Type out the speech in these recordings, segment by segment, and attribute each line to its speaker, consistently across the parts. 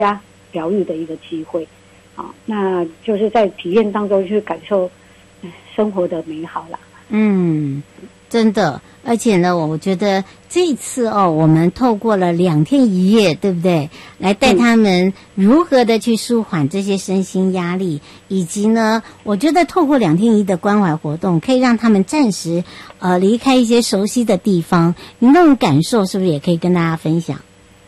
Speaker 1: 家疗愈的一个机会。好，那就是在体验当中去感受生活的美好啦。
Speaker 2: 真的，而且呢，我觉得这一次我们透过了2天1夜，对不对？来带他们如何的去舒缓这些身心压力，以及呢，我觉得透过2天1夜的关怀活动，可以让他们暂时离开一些熟悉的地方。您那种感受是不是也可以跟大家分享？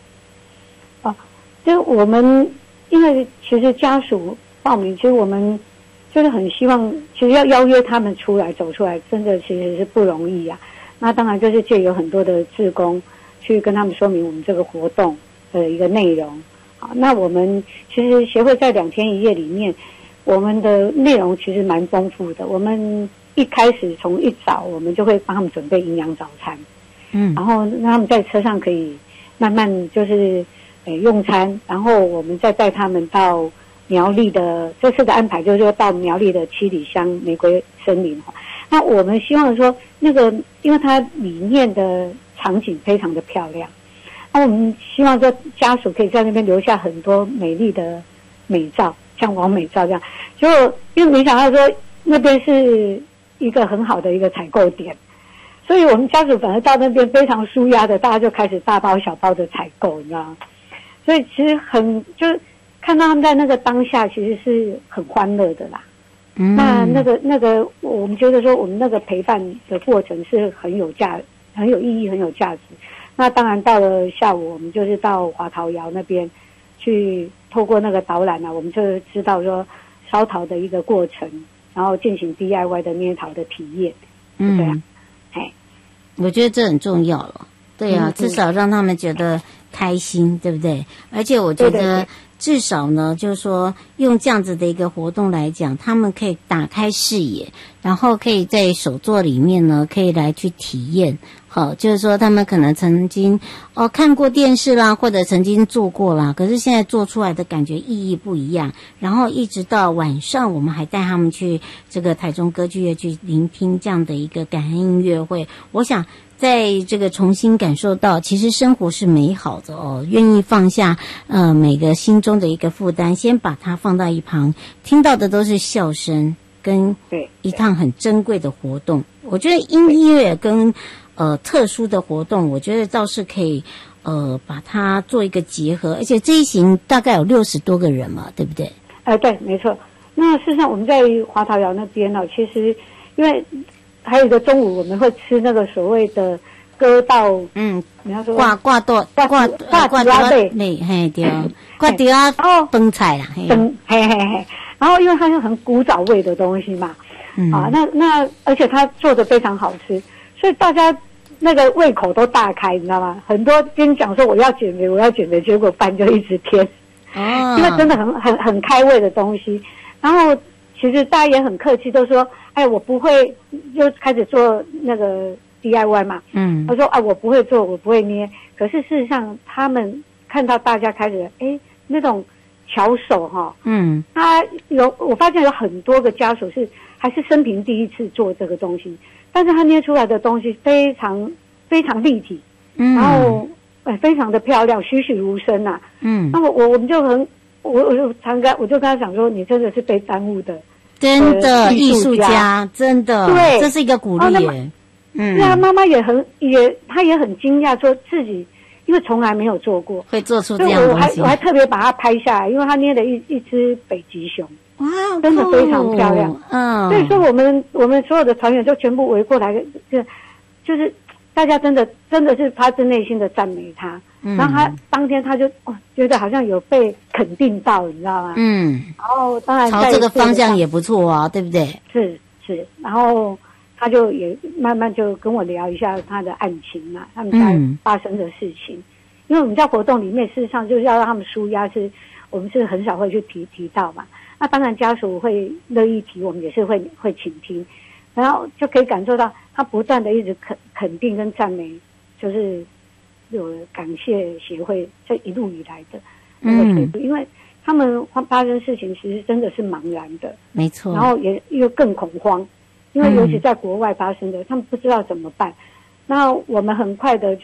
Speaker 1: 就我们因为其实家属报名，其实我们就是很希望，其实要邀约他们出来走出来，真的其实是不容易啊。那当然就是借由很多的志工去跟他们说明我们这个活动的一个内容。好，那我们其实协会在2天1夜里面，我们的内容其实蛮丰富的。我们一开始从一早，我们就会帮他们准备营养早餐，然后让他们在车上可以慢慢就是用餐，然后我们再带他们到苗栗的，这次的安排就是说到苗栗的七里乡玫瑰森林。那我们希望说那个，因为它里面的场景非常的漂亮，那我们希望说家属可以在那边留下很多美丽的美照，像完美照这样。结果因为没想到说那边是一个很好的一个采购点，所以我们家属反而到那边非常舒压的，大家就开始大包小包的采购，你知道吗？所以其实就是看到他们在那个当下，其实是很欢乐的啦。那个，我们觉得说我们那个陪伴的过程是很有意义、很有价值。那当然到了下午，我们就是到华陶窑那边去，透过那个导览我们就知道说烧陶的一个过程，然后进行 DIY 的捏陶的体验，对啊，
Speaker 2: 我觉得这很重要了。对啊，至少让他们觉得开心，对不对？而且我觉得至少呢，就是说用这样子的一个活动来讲，他们可以打开视野，然后可以在手作里面呢，可以来去体验。好，就是说他们可能曾经看过电视啦，或者曾经做过啦，可是现在做出来的感觉意义不一样。然后一直到晚上，我们还带他们去这个台中歌剧院去聆听这样的一个感恩音乐会。我想在这个重新感受到，其实生活是美好的愿意放下每个心中的一个负担，先把它放到一旁，听到的都是笑声跟一趟很珍贵的活动。我觉得音乐跟特殊的活动，我觉得倒是可以把它做一个结合，而且这一行大概有60多个人嘛，对不对？
Speaker 1: 对，没错。那事实上我们在华陶窑那边其实因为还有一个中午我们会吃那个所谓的割稻，你要说
Speaker 2: 挂稻类，嘿对，挂稻饭菜啦，
Speaker 1: 嘿，然后因为它是很古早味的东西嘛，那而且它做的非常好吃，所以大家那个胃口都大开，你知道吗？很多跟讲说我要减肥，结果饭就一直添，因为真的很开胃的东西。然后其实大家也很客气，都说我不会，就开始做那个 DIY 嘛，他说我不会做，我不会捏。可是事实上他们看到大家开始那种巧手我发现有很多个家属还是生平第一次做这个东西，但是他捏出来的东西非常非常立体，然后非常的漂亮，栩栩如生啊。那我们就我就跟他讲说，你真的是被耽误的，
Speaker 2: 真的艺术家，真的，对，这是一个鼓励耶。
Speaker 1: 是啊，妈妈她也很惊讶，说自己因为从来没有做过，
Speaker 2: 会做出这样的东西。
Speaker 1: 我还特别把它拍下来，因为他捏了一只北极熊，
Speaker 2: 哇，
Speaker 1: 真的非常漂亮。所以说我们所有的团员就全部围过来，就是大家真的是发自内心的赞美他。然后他当天他就觉得好像有被肯定到，你知道吗？然后当然
Speaker 2: 朝这个方向也不错啊，对不对？
Speaker 1: 是，然后他就也慢慢就跟我聊一下他的案情嘛，他们家发生的事情。因为我们在活动里面，事实上就是要让他们抒压，我们是很少会去提到嘛。那当然家属会乐意提，我们也是会倾听，然后就可以感受到他不断的一直肯定跟赞美，就是有感谢协会这一路以来的那个协助，因为他们发生事情其实真的是茫然的，
Speaker 2: 没错，
Speaker 1: 然后又更恐慌，因为尤其在国外发生的，他们不知道怎么办。那我们很快的就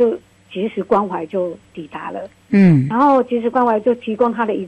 Speaker 1: 即时关怀就抵达了。
Speaker 2: 嗯，
Speaker 1: 然后即时关怀就提供他的